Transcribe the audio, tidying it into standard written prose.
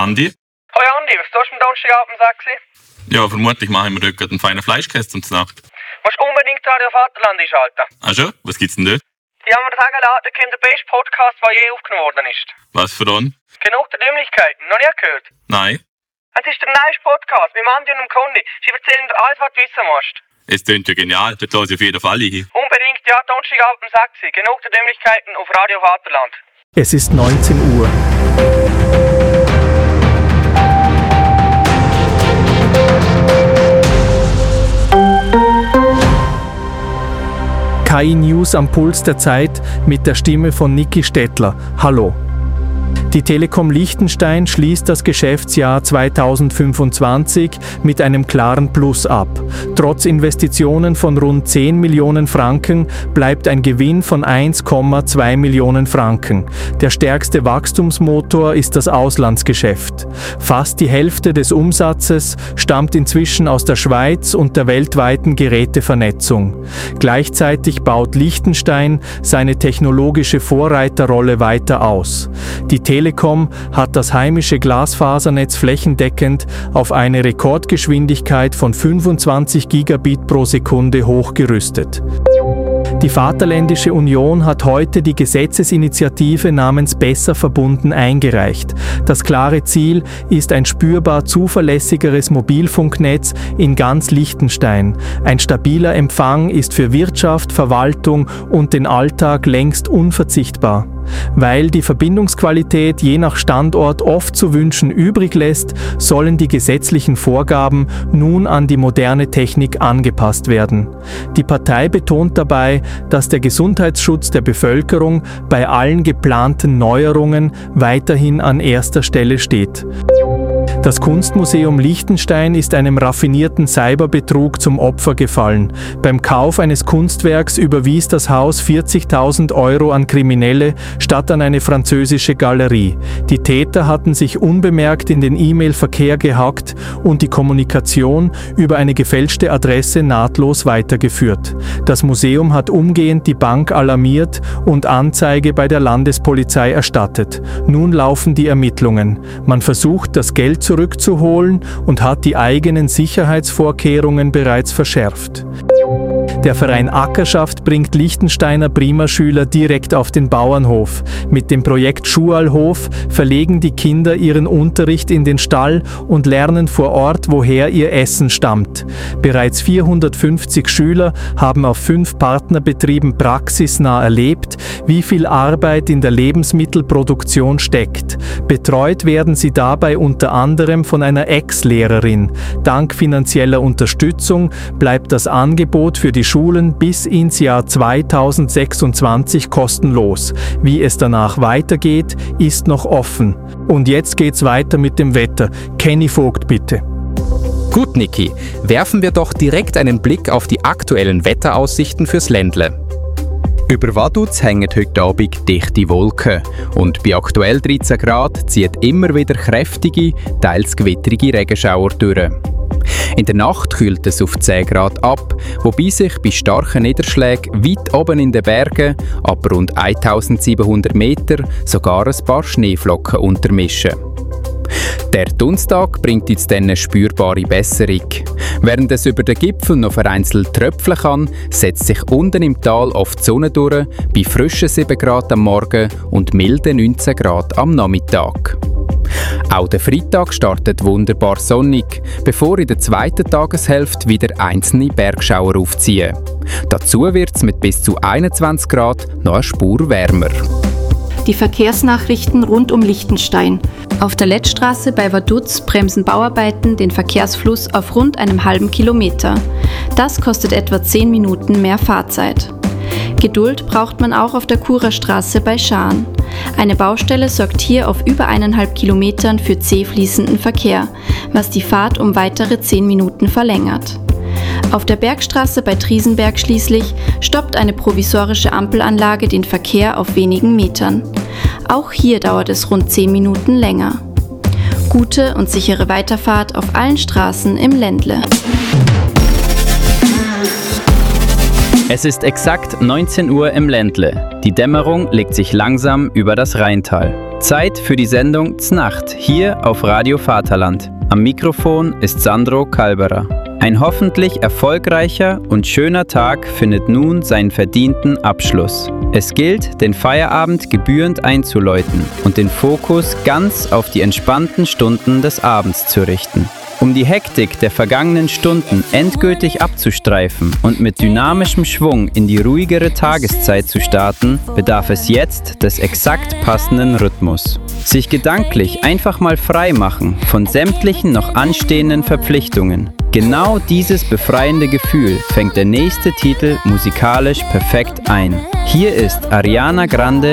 Andi. Hoi Andi, was tust du am Donnerstagabend, sagst du? Ja, vermutlich machen wir dort einen feinen Fleischkäse zum Nacht. Musst unbedingt Radio Vaterland einschalten. Ah schon? Was gibt's denn dort? Die haben mir sagen lassen, da kommt der beste Podcast, der je aufgenommen worden ist. Was für einen? Genug der Dümmlichkeiten, noch nie gehört? Nein. Es ist der neueste Podcast mit Andi und dem Kondi. Sie erzählen dir alles, was du wissen musst. Es klingt ja genial, dort höre ich auf jeden Fall hin. Unbedingt, ja, Donnerstagabend, sagst du. Genug der Dümmlichkeiten auf Radio Vaterland. Es ist 19 Uhr. KI News am Puls der Zeit mit der Stimme von Niki Stettler. Hallo. Die Telekom Liechtenstein schließt das Geschäftsjahr 2025 mit einem klaren Plus ab. Trotz Investitionen von rund 10 Millionen Franken bleibt ein Gewinn von 1,2 Millionen Franken. Der stärkste Wachstumsmotor ist das Auslandsgeschäft. Fast die Hälfte des Umsatzes stammt inzwischen aus der Schweiz und der weltweiten Gerätevernetzung. Gleichzeitig baut Liechtenstein seine technologische Vorreiterrolle weiter aus. Die Telekom hat das heimische Glasfasernetz flächendeckend auf eine Rekordgeschwindigkeit von 25 Gigabit pro Sekunde hochgerüstet. Die Vaterländische Union hat heute die Gesetzesinitiative namens Besser verbunden eingereicht. Das klare Ziel ist ein spürbar zuverlässigeres Mobilfunknetz in ganz Liechtenstein. Ein stabiler Empfang ist für Wirtschaft, Verwaltung und den Alltag längst unverzichtbar. Weil die Verbindungsqualität je nach Standort oft zu wünschen übrig lässt, sollen die gesetzlichen Vorgaben nun an die moderne Technik angepasst werden. Die Partei betont dabei, dass der Gesundheitsschutz der Bevölkerung bei allen geplanten Neuerungen weiterhin an erster Stelle steht. Das Kunstmuseum Liechtenstein ist einem raffinierten Cyberbetrug zum Opfer gefallen. Beim Kauf eines Kunstwerks überwies das Haus 40.000 € an Kriminelle statt an eine französische Galerie. Die Täter hatten sich unbemerkt in den E-Mail-Verkehr gehackt und die Kommunikation über eine gefälschte Adresse nahtlos weitergeführt. Das Museum hat umgehend die Bank alarmiert und Anzeige bei der Landespolizei erstattet. Nun laufen die Ermittlungen. Man versucht, das Geld zurückzuholen und hat die eigenen Sicherheitsvorkehrungen bereits verschärft. Der Verein Ackerschaft bringt Liechtensteiner Primaschüler direkt auf den Bauernhof. Mit dem Projekt Schualhof verlegen die Kinder ihren Unterricht in den Stall und lernen vor Ort, woher ihr Essen stammt. Bereits 450 Schüler haben auf 5 Partnerbetrieben praxisnah erlebt, wie viel Arbeit in der Lebensmittelproduktion steckt. Betreut werden sie dabei unter anderem von einer Ex-Lehrerin. Dank finanzieller Unterstützung bleibt das Angebot für die Schulen bis ins Jahr 2026 kostenlos. Wie es danach weitergeht, ist noch offen. Und jetzt geht's weiter mit dem Wetter. Kenny Vogt, bitte. Gut, Niki, werfen wir doch direkt einen Blick auf die aktuellen Wetteraussichten fürs Ländle. Über Vaduz hängen heute Abend dichte Wolken und bei aktuell 13 Grad zieht immer wieder kräftige, teils gewittrige Regenschauer durch. In der Nacht kühlt es auf 10 Grad ab, wobei sich bei starken Niederschlägen weit oben in den Bergen, ab rund 1700 Meter, sogar ein paar Schneeflocken untermischen. Der Donnerstag bringt uns dann eine spürbare Besserung. Während es über den Gipfel noch vereinzelt tröpfeln kann, setzt sich unten im Tal oft die Sonne durch, bei frischen 7 Grad am Morgen und milden 19 Grad am Nachmittag. Auch der Freitag startet wunderbar sonnig, bevor in der zweiten Tageshälfte wieder einzelne Bergschauer aufziehen. Dazu wird es mit bis zu 21 Grad noch eine Spur wärmer. Die Verkehrsnachrichten rund um Liechtenstein. Auf der Lettstraße bei Vaduz bremsen Bauarbeiten den Verkehrsfluss auf rund einem halben Kilometer. Das kostet etwa 10 Minuten mehr Fahrzeit. Geduld braucht man auch auf der Kurerstraße bei Schaan. Eine Baustelle sorgt hier auf über 1,5 Kilometern für zäh fließenden Verkehr, was die Fahrt um weitere 10 Minuten verlängert. Auf der Bergstraße bei Triesenberg schließlich stoppt eine provisorische Ampelanlage den Verkehr auf wenigen Metern. Auch hier dauert es rund 10 Minuten länger. Gute und sichere Weiterfahrt auf allen Straßen im Ländle. Es ist exakt 19 Uhr im Ländle. Die Dämmerung legt sich langsam über das Rheintal. Zeit für die Sendung Znacht hier auf Radio Vaterland. Am Mikrofon ist Sandro Kalberer. Ein hoffentlich erfolgreicher und schöner Tag findet nun seinen verdienten Abschluss. Es gilt, den Feierabend gebührend einzuläuten und den Fokus ganz auf die entspannten Stunden des Abends zu richten. Um die Hektik der vergangenen Stunden endgültig abzustreifen und mit dynamischem Schwung in die ruhigere Tageszeit zu starten, bedarf es jetzt des exakt passenden Rhythmus. Sich gedanklich einfach mal frei machen von sämtlichen noch anstehenden Verpflichtungen. Genau dieses befreiende Gefühl fängt der nächste Titel musikalisch perfekt ein. Hier ist Ariana Grande